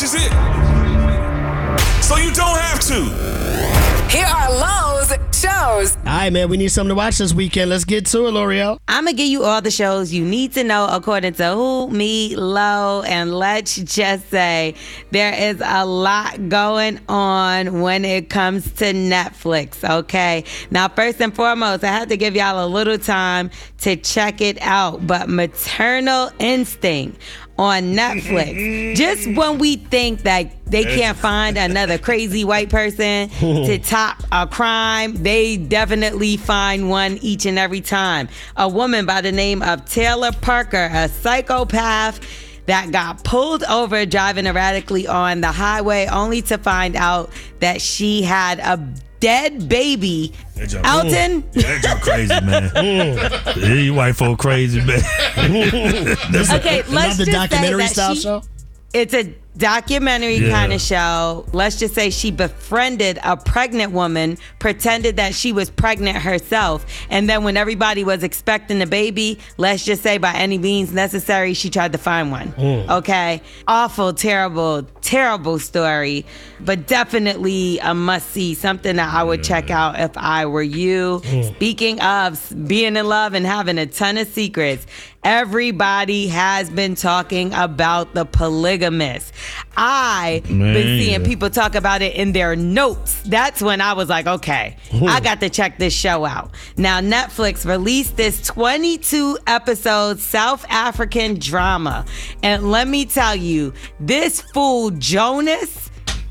watches it. So you don't have to. Here are Lowe's shows. All right, man, we need something to watch this weekend. Let's get to it, L'Oreal. I'm going to give you all the shows you need to know according to Who, Me, Low, and let's just say there is a lot going on when it comes to Netflix, okay? Now, first and foremost, I had to give y'all a little time to check it out, but Maternal Instinct on Netflix. Just when we think that they can't find another crazy white person to top a crime, they definitely find one each and every time. A woman by the name of Taylor Parker, a psychopath that got pulled over driving erratically on the highway only to find out that she had a dead baby. Elton? That jump crazy, man. Yeah, you white folk crazy, man. Okay, let's just documentary say that style show? It's a documentary kind of show. Let's just say she befriended a pregnant woman, pretended that she was pregnant herself, and then when everybody was expecting the baby, let's just say by any means necessary, she tried to find one. Okay? Awful, terrible, terrible story, but definitely a must-see, something that I would check out if I were you. Speaking of being in love and having a ton of secrets, everybody has been talking about The Polygamist. I've been seeing people talk about it in their notes. That's when I was like, okay, I got to check this show out. Now, Netflix released this 22-episode South African drama. And let me tell you, this fool Jonas,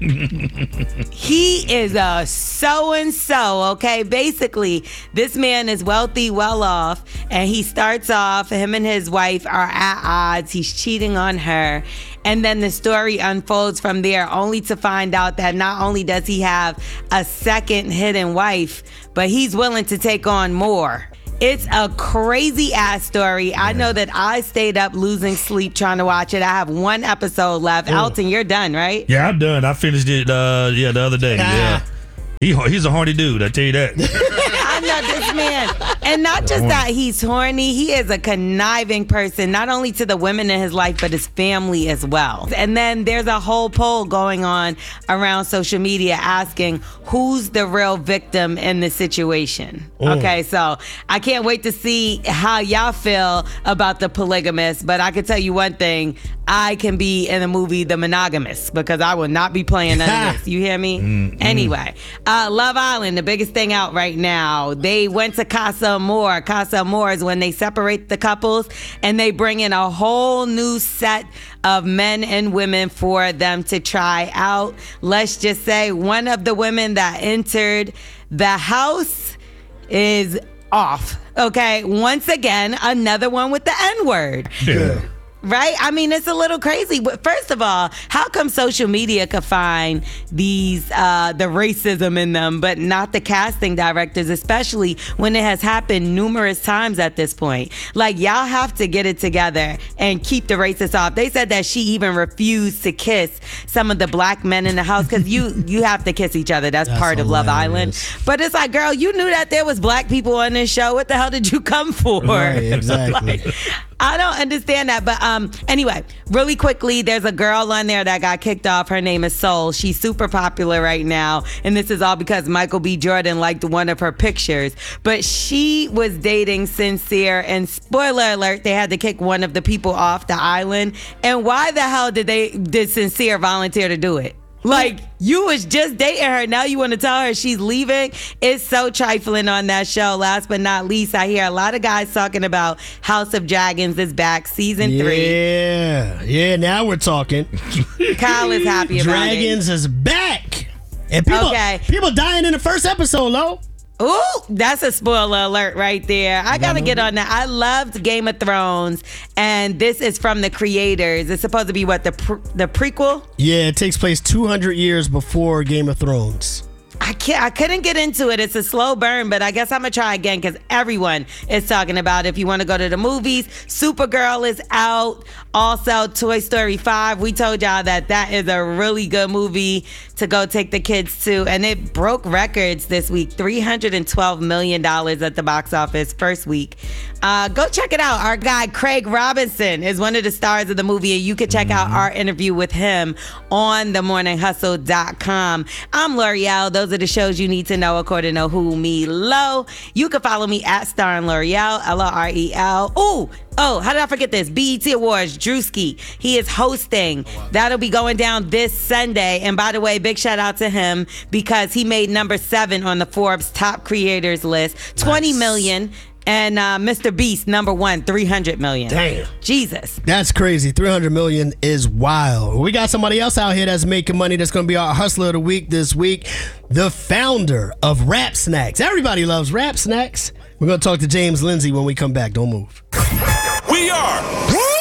he is a so-and-so, okay? Basically, this man is wealthy, well off, and he starts off, him and his wife are at odds. He's cheating on her. And then the story unfolds from there, only to find out that not only does he have a second hidden wife, but he's willing to take on more. It's a crazy ass story. I know that I stayed up losing sleep trying to watch it. I have one episode left. Elton, you're done, right? Yeah, I'm done. I finished it the other day. Yeah. He's a horny dude, I tell you that. I know this man. And not just that he's horny, he is a conniving person, not only to the women in his life, but his family as well. And then there's a whole poll going on around social media asking who's the real victim in this situation. Okay, so I can't wait to see how y'all feel about The Polygamist, but I can tell you one thing, I can be in the movie The Monogamist because I will not be playing none of this. You hear me? Anyway, Love Island, the biggest thing out right now. They went to Casa Amor. Casa Amor is when they separate the couples and they bring in a whole new set of men and women for them to try out. Let's just say one of the women that entered the house is off. Okay, once again, another one with the N-word. Yeah. Right? I mean, it's a little crazy. But first of all, how come social media could find these, the racism in them, but not the casting directors, especially when it has happened numerous times at this point? Like, y'all have to get it together and keep the racists off. They said that she even refused to kiss some of the black men in the house because you have to kiss each other. That's part of Love Island. But it's like, girl, you knew that there was black people on this show. What the hell did you come for? Right, exactly. Like, I don't understand that. But anyway, really quickly, there's a girl on there that got kicked off. Her name is Soul. She's super popular right now. And this is all because Michael B. Jordan liked one of her pictures. But she was dating Sincere. And spoiler alert, they had to kick one of the people off the island. And why the hell did Sincere volunteer to do it? Like, you was just dating her. Now you want to tell her she's leaving? It's so trifling on that show. Last but not least, I hear a lot of guys talking about House of Dragons is back, season 3. Yeah, now we're talking. Kyle is happy about Dragons is back. And Okay. people dying in the first episode, Lo. Ooh, that's a spoiler alert right there. I gotta get on that. I loved Game of Thrones, and this is from the creators. It's supposed to be what, the prequel? Yeah, it takes place 200 years before Game of Thrones. I couldn't get into it. It's a slow burn, but I guess I'm gonna try again because everyone is talking about it. If you want to go to the movies, Supergirl is out. Also, Toy Story 5. We told y'all that is a really good movie to go take the kids to, and it broke records this week. $312 million at the box office first week. Go check it out. Our guy Craig Robinson is one of the stars of the movie, and you can check out our interview with him on themorninghustle.com. I'm L'Oreal. Those are the shows you need to know according to Who Me Low. You can follow me at Star and L'Oreal, L'Orel. Oh, how did I forget this? BET Awards, Drewski. He is hosting. That'll be going down this Sunday. And by the way, big shout out to him because he made number 7 on the Forbes top creators list. 20 million. And Mr. Beast, number 1, 300 million. Damn. Jesus. That's crazy. 300 million is wild. We got somebody else out here that's making money that's going to be our hustler of the week this week. The founder of Rap Snacks. Everybody loves Rap Snacks. We're going to talk to James Lindsay when we come back. Don't move. We are